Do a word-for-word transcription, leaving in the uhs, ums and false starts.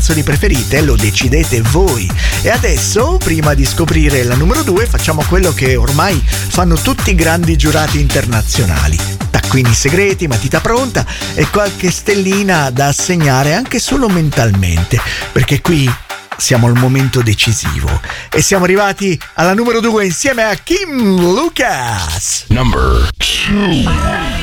canzoni preferite lo decidete voi. E adesso, prima di scoprire la numero due, facciamo quello che ormai fanno tutti i grandi giurati internazionali. Taccuini segreti, matita pronta e qualche stellina da assegnare anche solo mentalmente, perché qui siamo al momento decisivo e siamo arrivati alla numero due insieme a Kim Lucas. Number two.